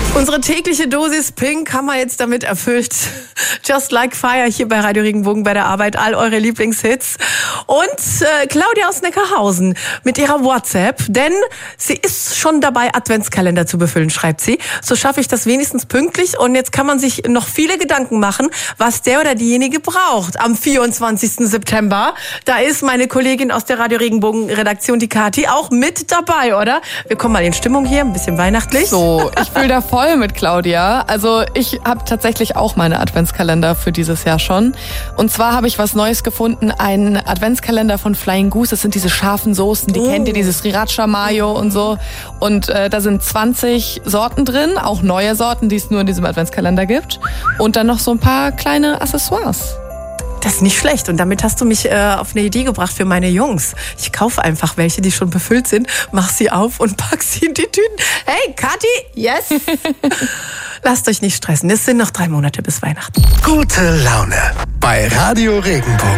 Unsere tägliche Dosis Pink haben wir jetzt damit erfüllt. Just Like Fire hier bei Radio Regenbogen bei der Arbeit. All eure Lieblingshits. Und Claudia aus Neckarhausen mit ihrer WhatsApp. Denn sie ist schon dabei, Adventskalender zu befüllen, schreibt sie. So schaffe ich das wenigstens pünktlich. Und jetzt kann man sich noch viele Gedanken machen, was der oder diejenige braucht. Am 24. September. Da ist meine Kollegin aus der Radio Regenbogen Redaktion, die Kathi, auch mit dabei, oder? Wir kommen mal in Stimmung hier, ein bisschen weihnachtlich. So, ich fühle da voll mit Claudia. Also ich habe tatsächlich auch meine Adventskalender für dieses Jahr schon. Und zwar habe ich was Neues gefunden, einen Adventskalender von Flying Goose. Das sind diese scharfen Soßen, die kennt ihr, dieses Sriracha Mayo und so. Und da sind 20 Sorten drin, auch neue Sorten, die es nur in diesem Adventskalender gibt. Und dann noch so ein paar kleine Accessoires. Das ist nicht schlecht. Und damit hast du mich auf eine Idee gebracht für meine Jungs. Ich kaufe einfach welche, die schon befüllt sind, mach sie auf und pack sie in die Tüten. Hey, Kathi, yes! Lasst euch nicht stressen. Es sind noch 3 Monate bis Weihnachten. Gute Laune bei Radio Regenbogen.